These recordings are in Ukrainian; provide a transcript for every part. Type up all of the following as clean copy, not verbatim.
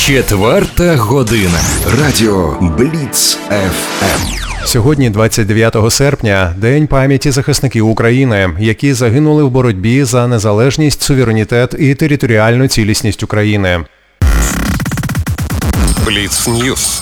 4 година. Радіо Бліц ФМ. Сьогодні, 29 серпня, День пам'яті захисників України, які загинули в боротьбі за незалежність, суверенітет і територіальну цілісність України. Бліц Ньюс.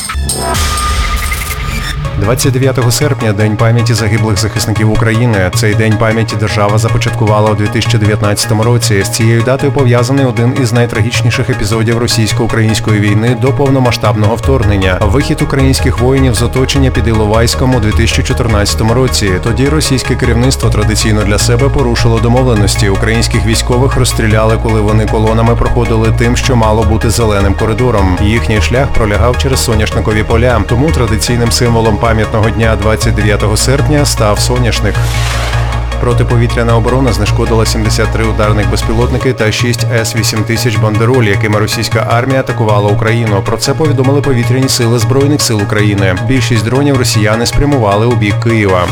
29 серпня – День пам'яті загиблих захисників України. Цей День пам'яті держава започаткувала у 2019 році. З цією датою пов'язаний один із найтрагічніших епізодів російсько-української війни до повномасштабного вторгнення – вихід українських воїнів з оточення під Іловайськом у 2014 році. Тоді російське керівництво традиційно для себе порушило домовленості. Українських військових розстріляли, коли вони колонами проходили тим, що мало бути зеленим коридором. Їхній шлях пролягав через соняшникові поля. Тому традиційним символом пам'ятного дня 29 серпня став соняшник. Протиповітряна оборона знешкодила 73 ударних безпілотники та 6 С-8000 «Бандероль», якими російська армія атакувала Україну. Про це повідомили повітряні сили Збройних сил України. Більшість дронів росіяни спрямували у бік Києва.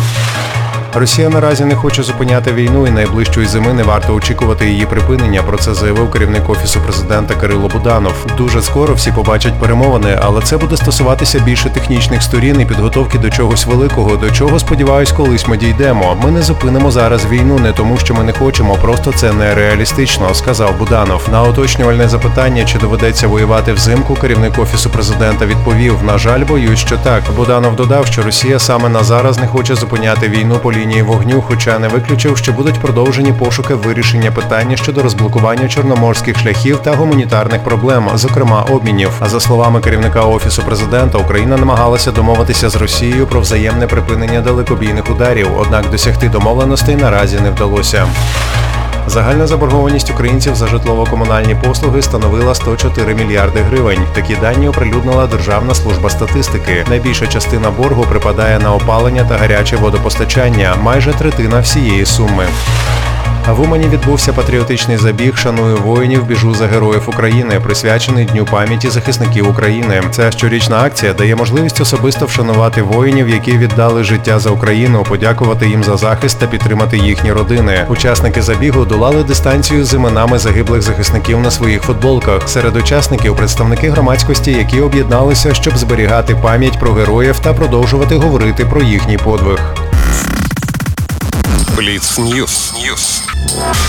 Росія наразі не хоче зупиняти війну і найближчої зими не варто очікувати її припинення. Про це заявив керівник Офісу президента Кирило Буданов. Дуже скоро всі побачать перемовини, але це буде стосуватися більше технічних сторін і підготовки до чогось великого, до чого, сподіваюсь, колись ми дійдемо. Ми не зупинимо зараз війну не тому, що ми не хочемо, просто це нереалістично, сказав Буданов. На уточнювальне запитання, чи доведеться воювати взимку, керівник Офісу президента відповів: на жаль, боюсь, що так. Буданов додав, що Росія саме на зараз не хоче зупиняти війну по лінії вогню, хоча не виключив, що будуть продовжені пошуки вирішення питання щодо розблокування чорноморських шляхів та гуманітарних проблем, зокрема обмінів. А за словами керівника Офісу президента, Україна намагалася домовитися з Росією про взаємне припинення далекобійних ударів, однак досягти домовленостей наразі не вдалося. Загальна заборгованість українців за житлово-комунальні послуги становила 104 мільярди гривень. Такі дані оприлюднила Державна служба статистики. Найбільша частина боргу припадає на опалення та гаряче водопостачання – майже третина всієї суми. В Умані відбувся патріотичний забіг «Шаную воїнів, біжу за героїв України», присвячений Дню пам'яті захисників України. Ця щорічна акція дає можливість особисто вшанувати воїнів, які віддали життя за Україну, подякувати їм за захист та підтримати їхні родини. Учасники забігу долали дистанцію з іменами загиблих захисників на своїх футболках. Серед учасників – представники громадськості, які об'єдналися, щоб зберігати пам'ять про героїв та продовжувати говорити про їхній подвиг. Бліц Ньюс.